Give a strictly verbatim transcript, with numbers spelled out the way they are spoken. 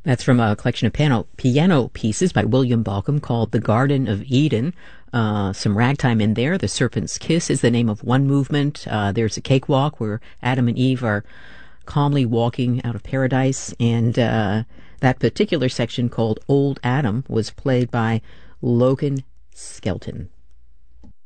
That's from a collection of piano, piano pieces by William Balcom called The Garden of Eden. Uh, some ragtime in there. The Serpent's Kiss is the name of one movement. Uh, there's a cakewalk where Adam and Eve are calmly walking out of paradise. And uh, that particular section called Old Adam was played by Logan Skelton.